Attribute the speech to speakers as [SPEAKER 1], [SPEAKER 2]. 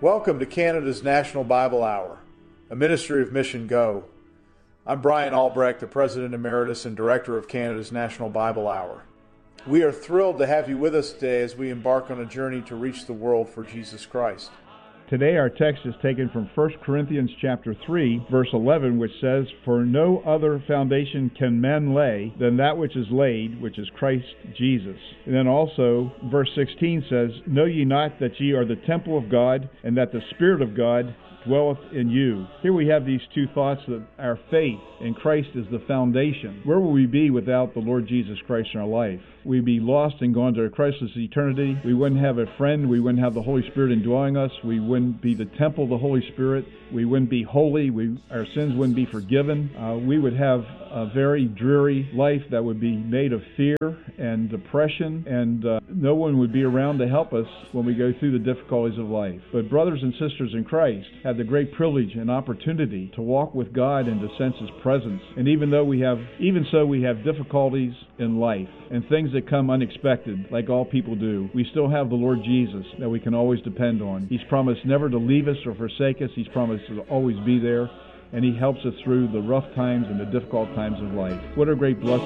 [SPEAKER 1] Welcome to Canada's National Bible Hour, a ministry of Mission Go. I'm Brian Albrecht, the President Emeritus and Director of Canada's National Bible Hour. We are thrilled to have you with us today as we embark on a journey to reach the world for Jesus Christ.
[SPEAKER 2] Today our text is taken from 1 Corinthians chapter 3, verse 11, which says, "For no other foundation can men lay than that which is laid, which is Christ Jesus." And then also, verse 16 says, "Know ye not that ye are the temple of God, and that the Spirit of God dwelleth in you." Here we have these two thoughts that our faith in Christ is the foundation. Where would we be without the Lord Jesus Christ in our life? We'd be lost and gone to a Christless eternity. We wouldn't have a friend. We wouldn't have the Holy Spirit indwelling us. We wouldn't be the temple of the Holy Spirit. We wouldn't be holy. Our sins wouldn't be forgiven. We would have a very dreary life that would be made of fear and depression, and no one would be around to help us when we go through the difficulties of life. But brothers and sisters in Christ have the great privilege and opportunity to walk with God and to sense His presence. And even so we have difficulties in life and things that come unexpected, like all people do. We still have the Lord Jesus that we can always depend on. He's promised never to leave us or forsake us. He's promised to always be there, and He helps us through the rough times and the difficult times of life. What a great blessing